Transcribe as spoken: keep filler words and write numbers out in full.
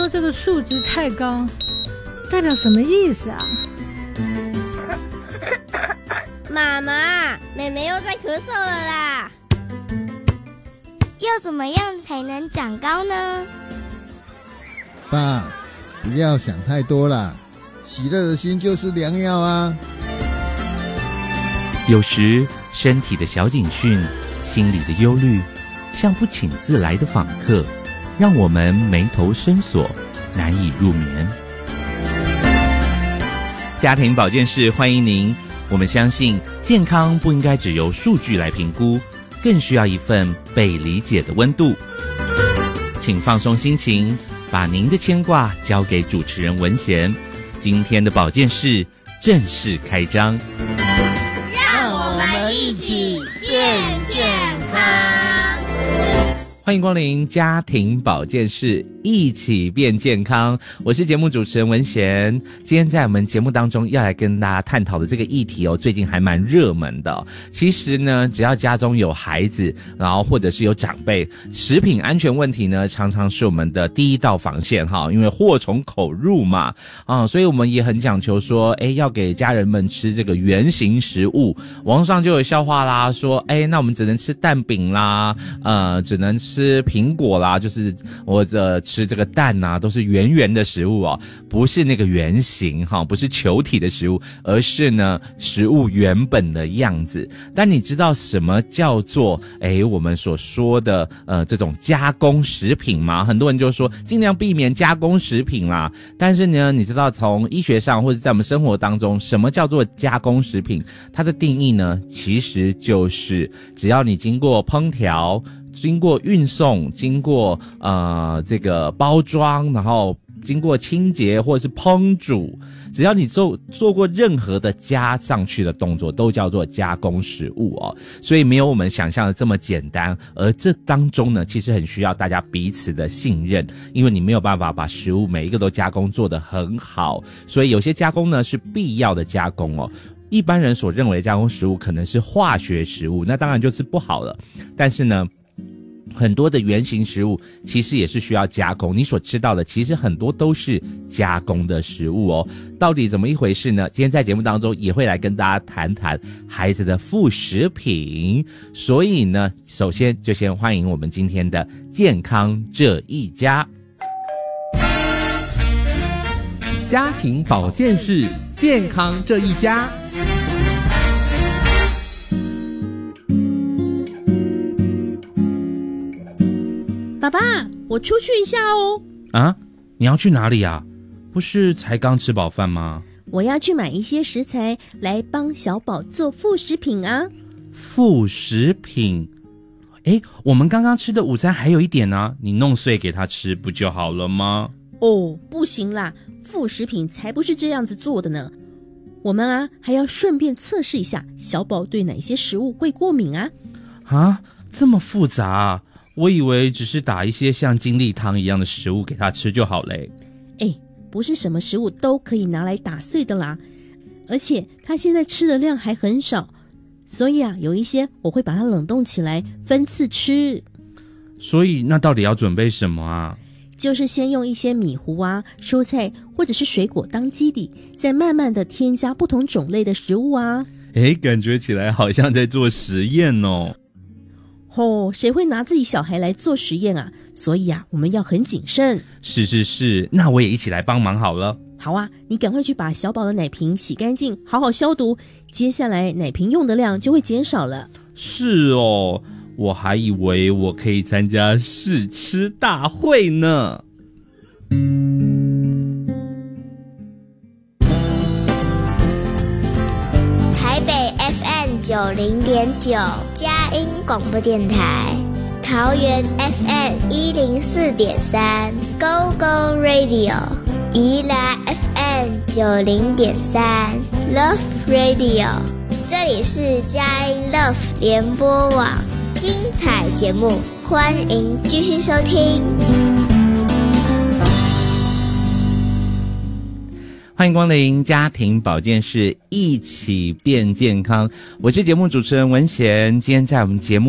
这个数值太高，代表什么意思啊？ 妈妈，妹妹又在咳嗽了啦。要怎么样才能长高呢？ 爸，不要想太多啦，喜乐的心就是良药啊。 有时身体的小警讯，心里的忧虑，像不请自来的访客，让我们眉头深锁，难以入眠。家庭保健室欢迎您，我们相信健康不应该只由数据来评估，更需要一份被理解的温度。请放松心情，把您的牵挂交给主持人文贤。今天的保健室正式开张， 让我们一起变健康。 欢迎光临家庭保健室，一起变健康。我是节目主持人文贤。今天在我们节目当中要来跟大家探讨的这个议题哦，最近还蛮热门的哦。其实呢，只要家中有孩子，然后或者是有长辈，食品安全问题呢，常常是我们的第一道防线哈，因为祸从口入嘛啊，所以我们也很讲求说，哎，要给家人们吃这个原型食物。网上就有笑话啦，说，哎，那我们只能吃蛋饼啦，呃，只能吃吃苹果啦，就是或者吃这个蛋啊，都是圆圆的食物哦，不是那个圆形哈，不是球体的食物，而是呢食物原本的样子。但你知道什么叫做诶我们所说的呃这种加工食品吗？很多人就说尽量避免加工食品啦。但是呢，你知道从医学上或者在我们生活当中，什么叫做加工食品？它的定义呢，其实就是只要你经过烹调，经过运送，经过呃这个包装，然后经过清洁或者是烹煮，只要你做做过任何的加上去的动作，都叫做加工食物哦。所以没有我们想象的这么简单，而这当中呢，其实很需要大家彼此的信任，因为你没有办法把食物每一个都加工做得很好，所以有些加工呢是必要的加工哦。一般人所认为的加工食物可能是化学食物，那当然就是不好了。但是呢，很多的原型食物其实也是需要加工，你所知道的其实很多都是加工的食物哦。到底怎么一回事呢？今天在节目当中也会来跟大家谈谈孩子的副食品。所以呢，首先就先欢迎我们今天的健康这一家。 家庭保健室，健康这一家。 爸爸，我出去一下哦。 啊，你要去哪里啊？不是才刚吃饱饭吗？ 我要去买一些食材来帮小宝做副食品啊。 副食品？诶，我们刚刚吃的午餐还有一点啊，你弄碎给他吃不就好了吗？ 哦，不行啦，副食品才不是这样子做的呢。我们啊，还要顺便测试一下小宝对哪些食物会过敏啊。 啊，这么复杂啊？我以为只是打一些像精力汤一样的食物给他吃就好嘞。 诶，不是什么食物都可以拿来打碎的啦，而且他现在吃的量还很少，所以啊，有一些我会把它冷冻起来分次吃。 所以那到底要准备什么啊？ 就是先用一些米糊啊、蔬菜或者是水果当基底，再慢慢的添加不同种类的食物啊。 诶，感觉起来好像在做实验哦。 哦，谁会拿自己小孩来做实验啊？所以啊，我们要很谨慎。 是是是，那我也一起来帮忙好了。 好啊，你赶快去把小宝的奶瓶洗干净，好好消毒，接下来奶瓶用的量就会减少了。 是哦，我还以为我可以参加试吃大会呢。 台北 F M 九零点九，佳音广播电台；桃园 F M 一零四点三 ，Go Go Radio；宜兰 F M 九零点三 ，Love Radio。这里是佳音 Love 联播网，精彩节目，欢迎继续收听。 欢迎光临家庭保健室，一起变健康。我是节目主持人文贤，今天在我们节目